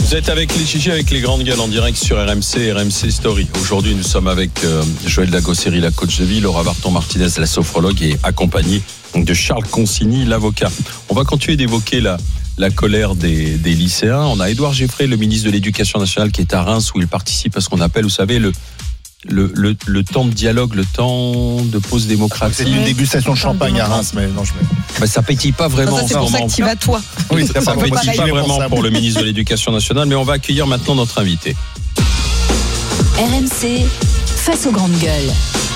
Vous êtes avec les chichis, avec les grandes gueules en direct sur RMC Story. Aujourd'hui, nous sommes avec Joël Lagosserie, la coach de vie, Laura Varton-Martinez, la sophrologue, et accompagnée de Charles Consigny, l'avocat. On va continuer d'évoquer la colère des lycéens. On a Édouard Geffray, le ministre de l'Éducation nationale, qui est à Reims, où il participe à ce qu'on appelle, vous savez, le temps de dialogue, le temps de pause démocratique. C'est une dégustation de champagne à Reims, mais non, ça pétille pas vraiment en ce moment. C'est pour ça que tu vas toi. Oui, Ça pétille pas vraiment pour le ministre de l'Éducation nationale, mais on va accueillir maintenant notre invité. RMC, face aux grandes gueules.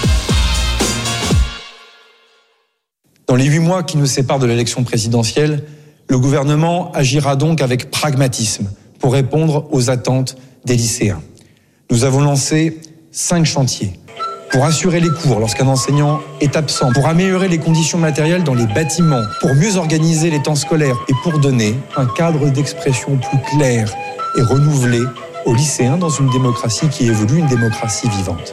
Dans les 8 mois qui nous séparent de l'élection présidentielle, le gouvernement agira donc avec pragmatisme pour répondre aux attentes des lycéens. Nous avons lancé 5 chantiers pour assurer les cours lorsqu'un enseignant est absent, pour améliorer les conditions matérielles dans les bâtiments, pour mieux organiser les temps scolaires et pour donner un cadre d'expression plus clair et renouvelé aux lycéens dans une démocratie qui évolue, une démocratie vivante.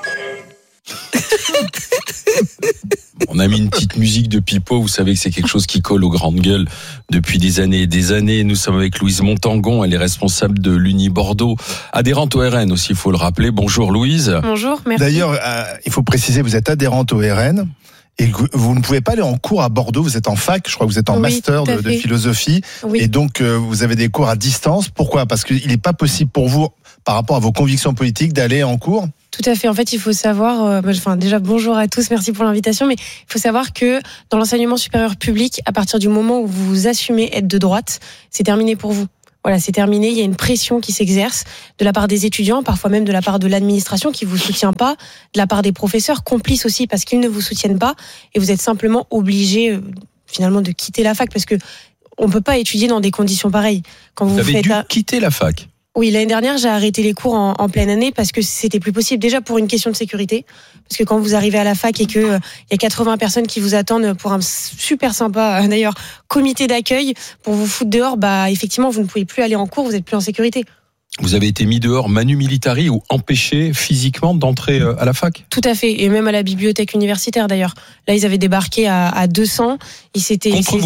On a mis une petite musique de pipeau, vous savez que c'est quelque chose qui colle aux grandes gueules depuis des années et des années. Nous sommes avec Louise Montangon, elle est responsable de l'Uni Bordeaux, adhérente au RN aussi, il faut le rappeler. Bonjour Louise. Bonjour, merci. D'ailleurs, il faut préciser, vous êtes adhérente au RN et vous ne pouvez pas aller en cours à Bordeaux, vous êtes en fac, je crois que vous êtes en master de philosophie, et donc vous avez des cours à distance. Pourquoi ? Parce qu'il n'est pas possible pour vous, par rapport à vos convictions politiques, d'aller en cours ? Tout à fait. En fait, il faut savoir, déjà bonjour à tous, merci pour l'invitation, mais il faut savoir que dans l'enseignement supérieur public, à partir du moment où vous assumez être de droite, c'est terminé pour vous. Voilà, c'est terminé. Il y a une pression qui s'exerce de la part des étudiants, parfois même de la part de l'administration qui vous soutient pas, de la part des professeurs complices aussi parce qu'ils ne vous soutiennent pas, et vous êtes simplement obligé finalement de quitter la fac parce que on peut pas étudier dans des conditions pareilles. Quand vous avez dû quitter la fac. Oui, l'année dernière, j'ai arrêté les cours en pleine année parce que c'était plus possible. Déjà pour une question de sécurité, parce que quand vous arrivez à la fac et que il y a 80 personnes qui vous attendent pour un super sympa, d'ailleurs, comité d'accueil pour vous foutre dehors, effectivement, vous ne pouvez plus aller en cours, vous n'êtes plus en sécurité. Vous avez été mis dehors manu militari ou empêché physiquement d'entrer à la fac ? Tout à fait, et même à la bibliothèque universitaire d'ailleurs. Là, ils avaient débarqué à 200. Contre vous ?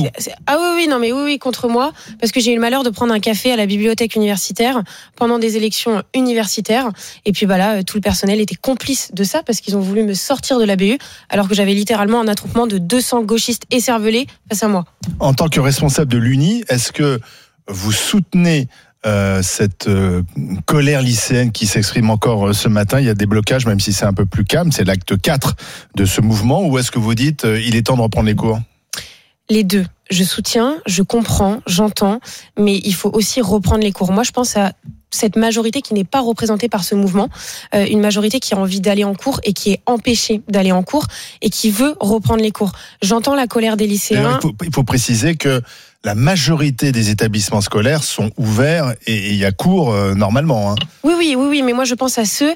Oui, contre moi, parce que j'ai eu le malheur de prendre un café à la bibliothèque universitaire pendant des élections universitaires. Et puis là, tout le personnel était complice de ça parce qu'ils ont voulu me sortir de la BU, alors que j'avais littéralement un attroupement de 200 gauchistes écervelés face à moi. En tant que responsable de l'Uni, est-ce que vous soutenez cette colère lycéenne qui s'exprime encore ce matin? Il y a des blocages, même si c'est un peu plus calme, c'est l'acte 4 de ce mouvement, ou est-ce que vous dites il est temps de reprendre les cours? Les deux. Je soutiens, je comprends, j'entends, mais il faut aussi reprendre les cours. Moi, je pense à cette majorité qui n'est pas représentée par ce mouvement, une majorité qui a envie d'aller en cours et qui est empêchée d'aller en cours et qui veut reprendre les cours. J'entends la colère des lycéens. Il faut préciser que la majorité des établissements scolaires sont ouverts et il y a cours normalement. Hein. Oui, mais moi je pense à ceux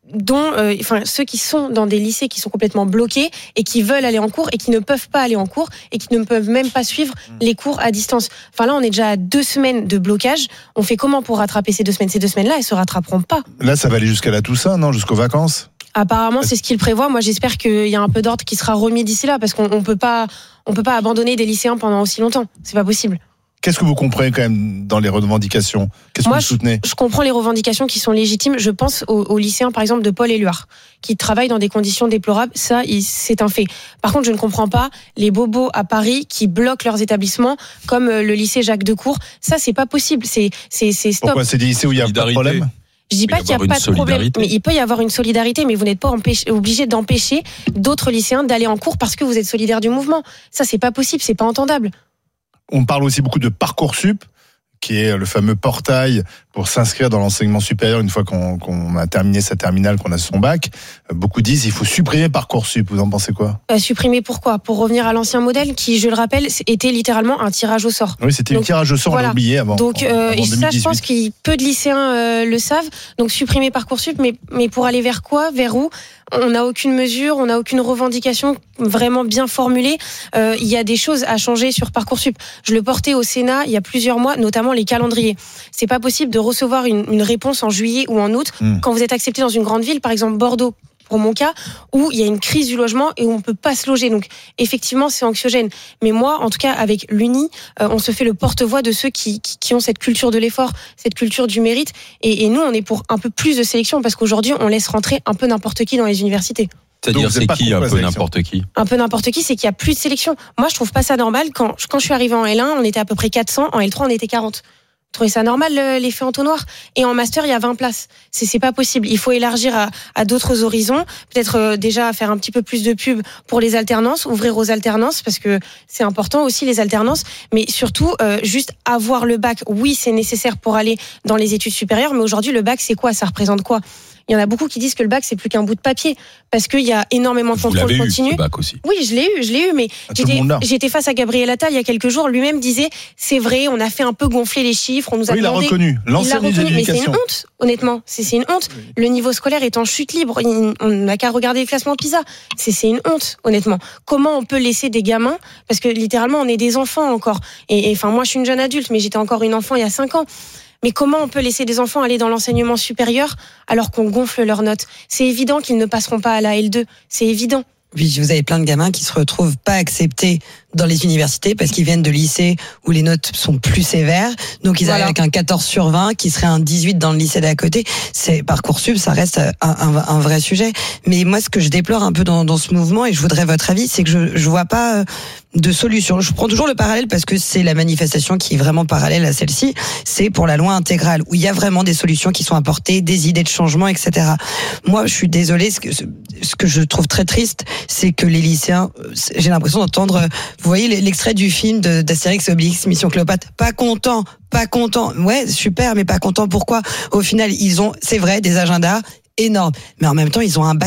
ceux qui sont dans des lycées qui sont complètement bloqués et qui veulent aller en cours et qui ne peuvent pas aller en cours et qui ne peuvent même pas suivre les cours à distance. Enfin là, on est déjà à 2 semaines de blocage. On fait comment pour rattraper ces 2 semaines ? Ces 2 semaines-là, elles se rattraperont pas. Là, ça va aller jusqu'à la Toussaint, non ? Jusqu'aux vacances ? Apparemment, c'est ce qu'il prévoit. Moi, j'espère qu'il y a un peu d'ordre qui sera remis d'ici là, parce qu'on peut pas abandonner des lycéens pendant aussi longtemps. C'est pas possible. Qu'est-ce que vous comprenez quand même dans les revendications ? Qu'est-ce que vous soutenez ? Je comprends les revendications qui sont légitimes. Je pense aux lycéens, par exemple, de Paul-Éluard, qui travaillent dans des conditions déplorables. Ça, c'est un fait. Par contre, je ne comprends pas les bobos à Paris qui bloquent leurs établissements, comme le lycée Jacques Decour. Ça, c'est pas possible. C'est stop. Pourquoi ? C'est des lycées où il y a pas de problème ? Je dis pas qu'il n'y a pas de problème, mais il peut y avoir une solidarité, mais vous n'êtes pas obligé d'empêcher d'autres lycéens d'aller en cours parce que vous êtes solidaire du mouvement. Ça, c'est pas possible, c'est pas entendable. On parle aussi beaucoup de Parcoursup, qui est le fameux portail pour s'inscrire dans l'enseignement supérieur une fois qu'on a terminé sa terminale, qu'on a son bac. Beaucoup disent il faut supprimer Parcoursup. Vous en pensez quoi ? Supprimer pourquoi ? Pour revenir à l'ancien modèle qui, je le rappelle, était littéralement un tirage au sort. Oui, c'était un tirage au sort, on l'a oublié avant. Donc, et ça, je pense que peu de lycéens le savent. Donc, supprimer Parcoursup, mais pour aller vers quoi ? Vers où ? On n'a aucune mesure, on n'a aucune revendication vraiment bien formulée. Il y a des choses à changer sur Parcoursup. Je le portais au Sénat il y a plusieurs mois, notamment les calendriers. C'est pas possible de recevoir une réponse en juillet ou en août quand vous êtes accepté dans une grande ville, par exemple Bordeaux. pour mon cas, où il y a une crise du logement et où on peut pas se loger. Donc effectivement, c'est anxiogène. Mais moi, en tout cas, avec l'Uni, on se fait le porte-voix de ceux qui ont cette culture de l'effort, cette culture du mérite. Et nous, on est pour un peu plus de sélection parce qu'aujourd'hui, on laisse rentrer un peu n'importe qui dans les universités. C'est-à-dire, c'est qui un peu n'importe qui? Un peu n'importe qui, c'est qu'il y a plus de sélection. Moi, je trouve pas ça normal. Quand je suis arrivée en L1, on était à peu près 400. En L3, on était 40. Vous trouvez ça normal, l'effet entonnoir? Et en master, il y a 20 places. C'est pas possible. Il faut élargir à d'autres horizons. Peut-être déjà faire un petit peu plus de pub pour les alternances, ouvrir aux alternances, parce que c'est important aussi les alternances. Mais surtout, juste avoir le bac. Oui, c'est nécessaire pour aller dans les études supérieures. Mais aujourd'hui, le bac, c'est quoi? Ça représente quoi? Il y en a beaucoup qui disent que le bac, c'est plus qu'un bout de papier. Parce qu'il y a énormément de contrôle continu. Vous l'avez eu, ce bac aussi. Oui, je l'ai eu, mais j'étais face à Gabriel Attal il y a quelques jours. Lui-même disait, c'est vrai, on a fait un peu gonfler les chiffres, on nous a demandé. Il l'a reconnu. L'ancien ministre de l'Éducation. Mais c'est une honte, honnêtement. C'est une honte. Oui. Le niveau scolaire est en chute libre. On n'a qu'à regarder le classement PISA. C'est une honte, honnêtement. Comment on peut laisser des gamins, parce que littéralement, on est des enfants encore. Et enfin, moi, je suis une jeune adulte, mais j'étais encore une enfant il y a 5 ans. Mais comment on peut laisser des enfants aller dans l'enseignement supérieur alors qu'on gonfle leurs notes? C'est évident qu'ils ne passeront pas à la L2. C'est évident. Oui, vous avez plein de gamins qui se retrouvent pas acceptés dans les universités parce qu'ils viennent de lycées où les notes sont plus sévères. Donc ils arrivent avec un 14 sur 20 qui serait un 18 dans le lycée d'à côté. C'est Parcoursup, ça reste un vrai sujet. Mais moi, ce que je déplore un peu dans ce mouvement, et je voudrais votre avis, c'est que je vois pas de solution. Je prends toujours le parallèle parce que c'est la manifestation qui est vraiment parallèle à celle-ci. C'est pour la loi intégrale où il y a vraiment des solutions qui sont apportées, des idées de changement, etc. Moi, je suis désolée. Ce que je trouve très triste, c'est que les lycéens, j'ai l'impression d'entendre, vous voyez l'extrait du film d'Astérix et Obélix, Mission Cléopâtre, pas content. Ouais, super, mais pas content. Pourquoi? Au final, ils ont, c'est vrai, des agendas énormes, mais en même temps, ils ont un bac